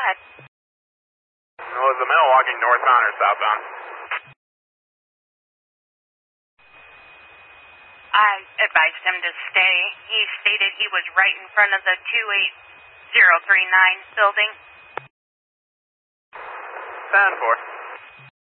ahead. Was the male walking northbound or southbound? I advised him to stay. He stated he was right in front of the 28039 building. 10-4.